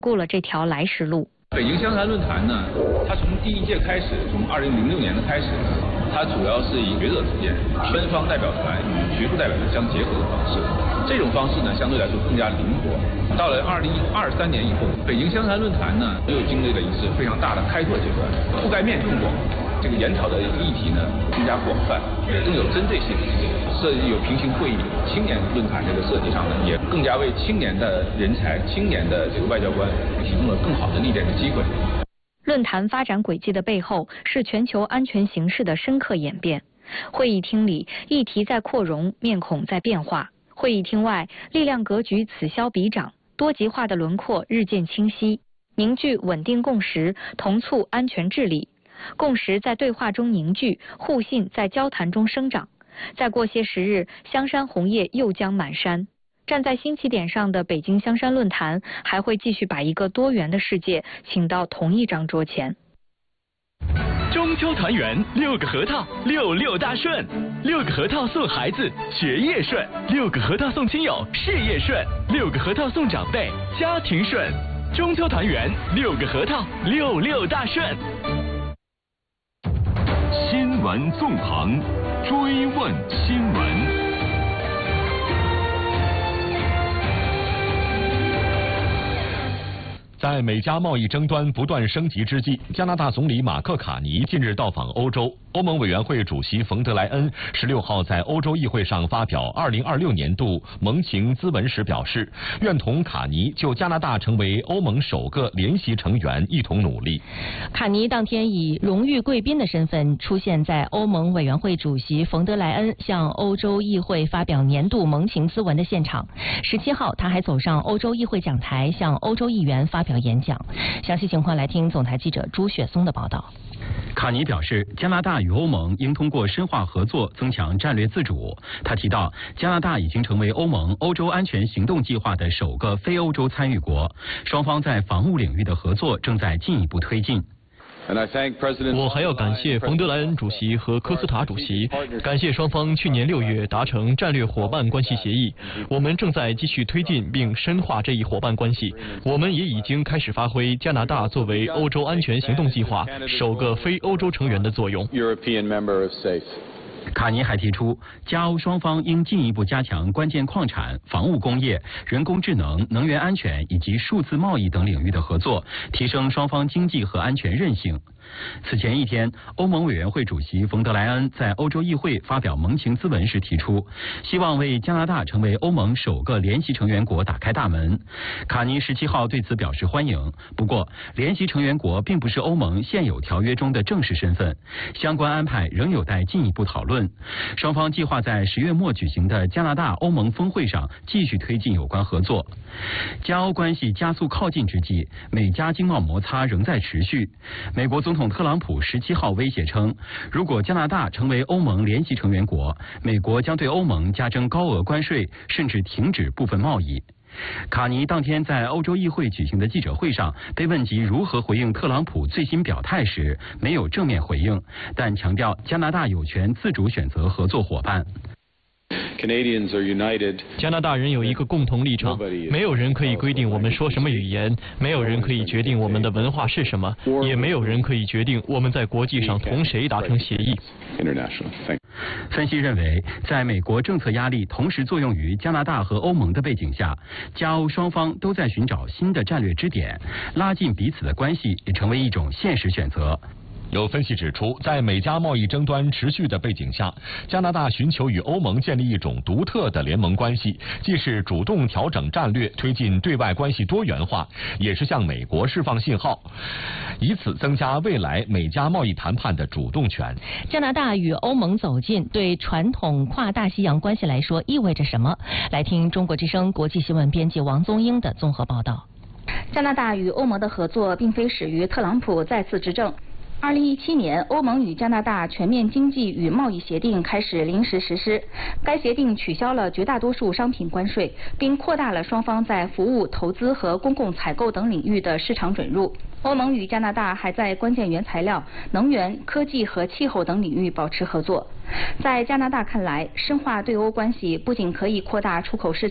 顾了这条来时路。 北京香山论坛呢，它从第一届开始，从2006年的开始呢，它主要是以学者之间、专方代表团与学术代表团相结合的方式。这种方式呢，相对来说更加灵活。到了2023年以后，北京香山论坛呢，又经历了一次非常大的开拓阶段，覆盖面更广，这个研讨的议题呢更加广泛，也更有针对性。设计有平行会议、青年论坛这个设计上呢，也更加为青年的人才、青年的这个外交官提供了更好的历练的机会。 论坛发展轨迹的背后是全球安全形势的深刻演变。会议厅里，议题在扩容，面孔在变化；会议厅外，力量格局此消彼长，多极化的轮廓日渐清晰，凝聚稳定共识，同促安全治理。共识在对话中凝聚，互信在交谈中生长。再过些时日，香山红叶又将满山。站在新起点上的北京香山论坛，还会继续把一个多元的世界请到同一张桌前。 中秋团圆，6个核桃，66大顺，6个核桃送孩子学业顺，6个核桃送亲友事业顺，6个核桃送长辈家庭顺。中秋团圆，6个核桃，66大顺。 新闻纵横，追问新闻。在美加贸易争端不断升级之际，加拿大总理马克·卡尼近日到访欧洲。欧盟委员会主席冯德莱恩16号在欧洲议会上发表2026年度盟情咨文时表示，愿同卡尼就加拿大成为欧盟首个联席成员一同努力。 卡尼当天以荣誉贵宾的身份出现在欧盟委员会主席冯德莱恩向欧洲议会发表年度盟情咨文的现场。17号，他还走上欧洲议会讲台，向欧洲议员发表演讲。详细情况来听总台记者朱雪松的报道。 卡尼表示，加拿大与欧盟应通过深化合作增强战略自主。他提到，加拿大已经成为欧盟欧洲安全行动计划的首个非欧洲参与国，双方在防务领域的合作正在进一步推进。 我还要感谢冯德莱恩主席和科斯塔主席，感谢双方去年6月达成战略伙伴关系协议，我们正在继续推进并深化这一伙伴关系。我们也已经开始发挥加拿大作为欧洲安全行动计划首个非欧洲成员的作用。 卡尼还提出，加欧双方应进一步加强关键矿产、防务工业、人工智能、能源安全以及数字贸易等领域的合作，提升双方经济和安全韧性。此前一天，欧盟委员会主席冯德莱恩在欧洲议会发表盟情咨文时提出，希望为加拿大成为欧盟首个联席成员国打开大门。卡尼17号对此表示欢迎，不过联席成员国并不是欧盟现有条约中的正式身份，相关安排仍有待进一步讨论。双方计划在10月末举行的加拿大欧盟峰会上继续推进有关合作。加欧关系加速靠近之际，美加经贸摩擦仍在持续。美国总统特朗普17号威胁称，如果加拿大成为欧盟联席成员国，美国将对欧盟加征高额关税，甚至停止部分贸易。卡尼当天在欧洲议会举行的记者会上被问及如何回应特朗普最新表态时，没有正面回应，但强调加拿大有权自主选择合作伙伴。 加拿大人有一个共同立场，没有人可以规定我们说什么语言，没有人可以决定我们的文化是什么，也没有人可以决定我们在国际上同谁达成协议。 分析认为，在美国政策压力同时作用于加拿大和欧盟的背景下，加欧双方都在寻找新的战略支点，拉近彼此的关系也成为一种现实选择。 有分析指出，在美加贸易争端持续的背景下，加拿大寻求与欧盟建立一种独特的联盟关系，既是主动调整战略，推进对外关系多元化，也是向美国释放信号，以此增加未来美加贸易谈判的主动权。 加拿大与欧盟走近，对传统跨大西洋关系来说意味着什么？来听中国之声国际新闻编辑王宗英的综合报道。 加拿大与欧盟的合作并非始于特朗普再次执政。2017年，欧盟与加拿大全面经济与贸易协定开始临时实施。该协定取消了绝大多数商品关税，并扩大了双方在服务、投资和公共采购等领域的市场准入。欧盟与加拿大还在关键原材料、能源、科技和气候等领域保持合作。在加拿大看来，深化对欧关系不仅可以扩大出口市场，